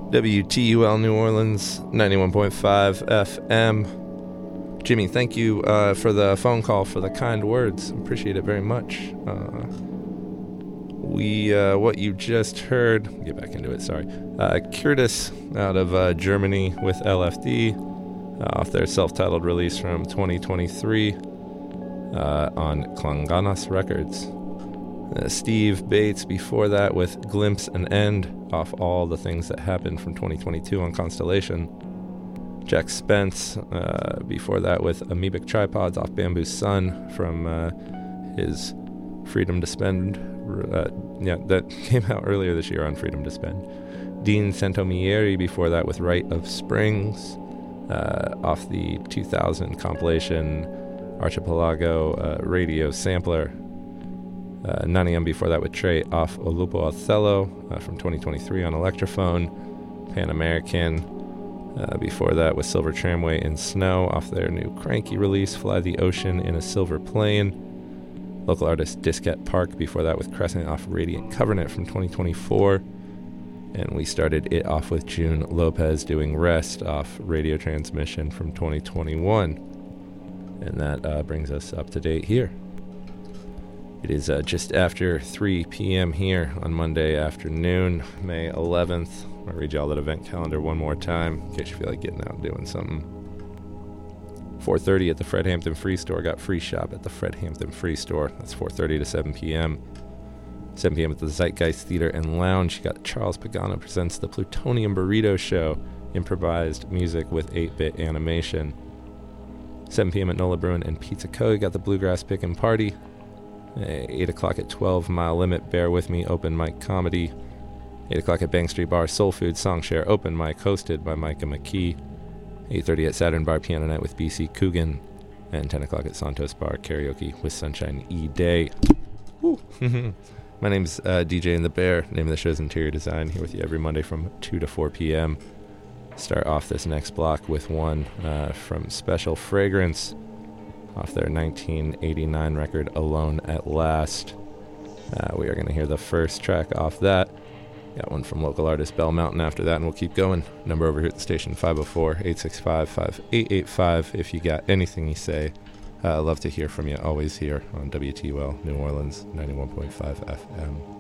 WTUL New Orleans, 91.5 FM. Jimmy, thank you for the phone call, for the kind words. Appreciate it very much. What you just heard, get back into it, sorry. Curtis out of Germany with LFD off their self-titled release from 2023 on Klanganas Records. Steve Bates before that with Glimpse and End off All the Things That Happened from 2022 on Constellation. Jack Spence before that with Amoebic Tripods off Bamboo Sun from his Freedom to Spend. That came out earlier this year on Freedom to Spend. Dean Santomieri before that with Rite of Springs off the 2000 compilation Archipelago Radio Sampler. Naniam before that with Trey off Olupo Othello from 2023 on Electrophone. Pan American before that with Silver Tramway in Snow off their new Cranky release Fly the Ocean in a Silver Plane. Local artist Disquette Park before that with Crescent off Radiant Covenant from 2024. And we started it off with June Lopez doing Rest off Radio Transmission from 2021. And that brings us up to date here. It is just after 3 p.m. here on Monday afternoon, May 11th. I'll read y'all that event calendar one more time in case you feel like getting out and doing something. 4:30 at the Fred Hampton Free Store. Got free shop at the Fred Hampton Free Store. That's 4:30 to 7 p.m. 7 p.m. at the Zeitgeist Theater and Lounge. You got Charles Pagano presents the Plutonium Burrito Show, improvised music with 8-bit animation. 7 p.m. at Nola Bruin and Pizza Co. You got the Bluegrass Pickin' Party. 8 o'clock at 12 Mile Limit, Bear With Me, open mic comedy. 8 o'clock at Bank Street Bar, Soul Food Songshare, open mic hosted by Micah McKee. 8:30 at Saturn Bar, Piano Night with BC Coogan. And 10 o'clock at Santos Bar, karaoke with Sunshine E. Day. Woo. My name's DJ in the Bear. Name of the show is Interior Design. Here with you every Monday from 2 to 4 p.m. Start off this next block with one from Special Fragrance off their 1989 record, Alone at Last. We are going to hear the first track off that. Got one from local artist Bell Mountain after that, and we'll keep going. Number over here at the station, 504-865-5885. If you got anything you say, I'd love to hear from you. Always here on WTUL New Orleans, 91.5 FM.